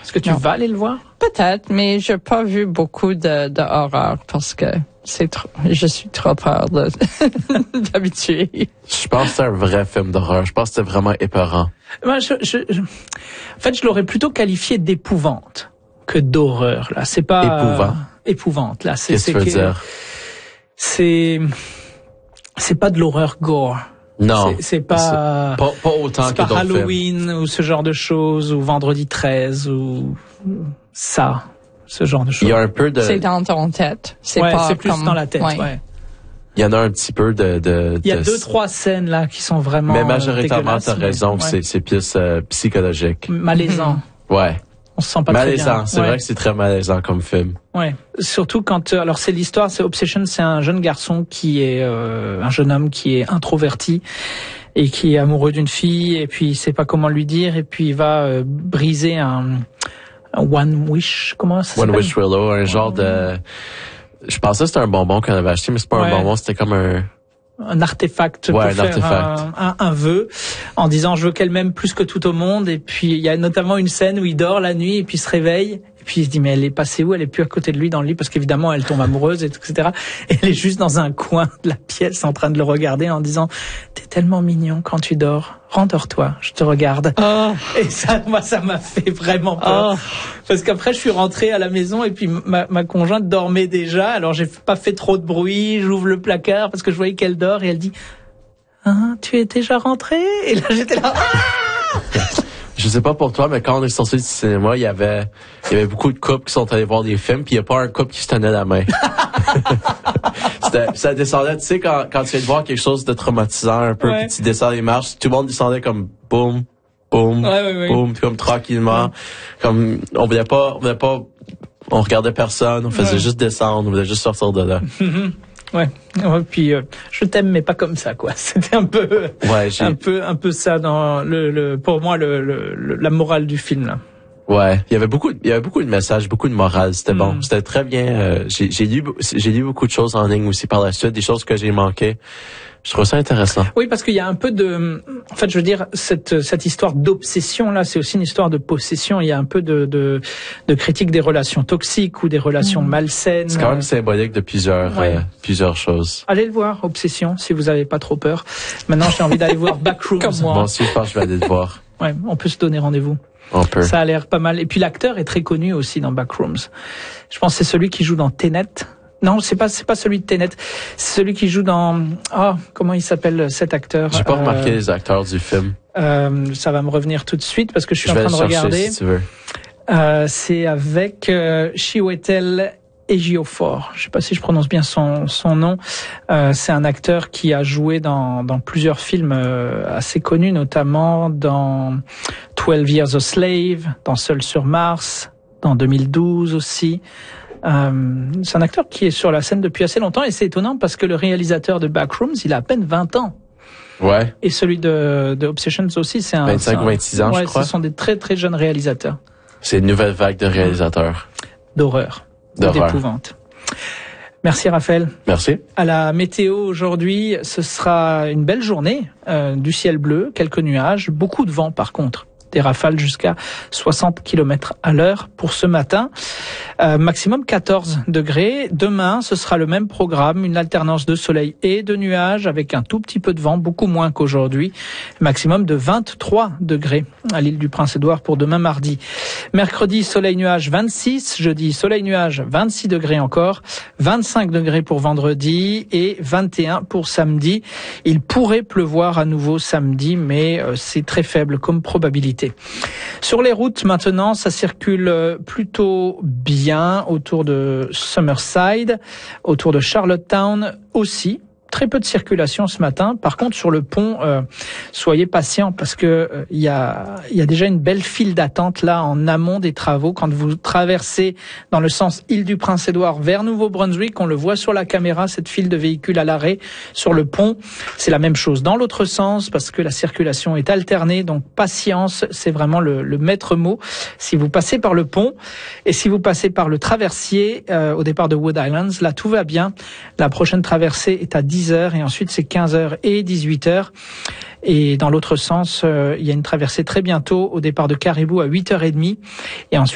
Est-ce que tu vas aller le voir? Peut-être, mais j'ai pas vu beaucoup de horreur parce que je suis trop peur d'habituer. Je pense que c'est un vrai film d'horreur. Je pense que c'était vraiment épeurant. Moi, en fait, je l'aurais plutôt qualifié d'épouvante que d'horreur, là. C'est pas... Épouvante, là. Qu'est-ce que tu veux dire? C'est pas de l'horreur gore. Non. C'est pas autant c'est que pas d'autres Halloween films. ou ce genre de choses, ou Vendredi 13 ou ce genre de choses. Il y a un peu de... C'est dans ton tête. C'est plus dans la tête, ouais. Il y en a un petit peu de il y a 2-3 scènes là qui sont vraiment mais majoritairement t'as raison, ouais. c'est plus psychologique. Malaisant. Ouais. On se sent pas malaisant, très bien. C'est vrai que c'est très malaisant comme film. Ouais, surtout quand alors c'est l'histoire, c'est Obsession, c'est un jeune garçon qui est un jeune homme qui est introverti et qui est amoureux d'une fille et puis il sait pas comment lui dire et puis il va briser un One Wish, comment ça s'appelle? One Wish Willow, un genre de... Je pensais que c'était un bonbon qu'on avait acheté, mais c'est pas un bonbon, c'était comme un artefact pour faire un vœu en disant je veux qu'elle m'aime plus que tout au monde. Et puis il y a notamment une scène où il dort la nuit et puis il se réveille et puis il se dit mais elle est passée où? Elle est plus à côté de lui dans le lit parce qu'évidemment elle tombe amoureuse etc. Et elle est juste dans un coin de la pièce en train de le regarder en disant t'es tellement mignon quand tu dors, rendors-toi, je te regarde. Et ça, moi ça m'a fait vraiment peur parce qu'après je suis rentré à la maison et puis ma conjointe dormait déjà, alors j'ai pas fait trop de bruit, j'ouvre le placard parce que je voyais qu'elle dort et elle dit tu es déjà rentré? Et là j'étais là Je sais pas pour toi, mais quand on est sorti du cinéma, il y avait beaucoup de couples qui sont allés voir des films, puis il y a pas un couple qui se tenait la main. Ça descendait, tu sais, quand tu viens de voir quelque chose de traumatisant un peu, puis tu descends les marches, tout le monde descendait comme boum, boum, boum, comme tranquillement, comme on regardait personne, on faisait juste descendre, on voulait juste sortir de là. Ouais, puis je t'aime mais pas comme ça quoi. C'était un peu un peu ça dans pour moi la morale du film là. Ouais, il y avait beaucoup de messages, beaucoup de morale, c'était bon, c'était très bien. J'ai lu beaucoup de choses en ligne aussi par la suite, des choses que j'ai manquées. Je trouve ça intéressant. Oui, parce qu'il y a un peu en fait, je veux dire, cette histoire d'obsession là, c'est aussi une histoire de possession. Il y a un peu de critique des relations toxiques ou des relations malsaines. C'est quand même symbolique de plusieurs choses. Allez le voir, Obsession, si vous avez pas trop peur. Maintenant, j'ai envie d'aller voir Backrooms. Comme moi. Moi aussi, je pense que je vais aller le voir. Ouais, on peut se donner rendez-vous. On peut. Ça a l'air pas mal. Et puis l'acteur est très connu aussi dans Backrooms. Je pense que c'est celui qui joue dans Tenet. Non, c'est pas celui de Tenet. C'est celui qui joue dans comment il s'appelle cet acteur? J'ai pas remarqué les acteurs du film. Ça va me revenir tout de suite parce que je suis en train de regarder. Si tu veux. C'est avec Chiwetel Ejiofor. Je sais pas si je prononce bien son nom. C'est un acteur qui a joué dans plusieurs films assez connus, notamment dans 12 Years a Slave, dans Seul sur Mars, dans 2012 aussi. C'est un acteur qui est sur la scène depuis assez longtemps et c'est étonnant parce que le réalisateur de Backrooms, il a à peine 20 ans. Ouais. Et celui de Obsessions aussi, c'est 25 ou 26 ans, je crois. Ce sont des très très jeunes réalisateurs. C'est une nouvelle vague de réalisateurs. D'horreur. D'épouvante. Merci Raphaël. Merci. À la météo aujourd'hui, ce sera une belle journée, du ciel bleu, quelques nuages, beaucoup de vent par contre. Des rafales jusqu'à 60 km/h pour ce matin. Maximum 14 degrés. Demain, ce sera le même programme, une alternance de soleil et de nuages avec un tout petit peu de vent, beaucoup moins qu'aujourd'hui. Maximum de 23 degrés à l'île du Prince-Édouard pour demain mardi. Mercredi, soleil-nuage 26. Jeudi, soleil-nuage 26 degrés encore. 25 degrés pour vendredi et 21 pour samedi. Il pourrait pleuvoir à nouveau samedi, mais c'est très faible comme probabilité. Sur les routes maintenant, ça circule plutôt bien autour de Summerside, autour de Charlottetown aussi. Très peu de circulation ce matin. Par contre, sur le pont, soyez patients parce que il y a déjà une belle file d'attente là en amont des travaux. Quand vous traversez dans le sens Île-du-Prince-Édouard vers Nouveau-Brunswick, on le voit sur la caméra, cette file de véhicules à l'arrêt sur le pont. C'est la même chose dans l'autre sens parce que la circulation est alternée. Donc patience, c'est vraiment le maître mot. Si vous passez par le pont et si vous passez par le traversier au départ de Wood Islands, là tout va bien. La prochaine traversée est à 10h et ensuite c'est 15h et 18h. Et dans l'autre sens, il y a une traversée très bientôt au départ de Caribou à 8h30 et ensuite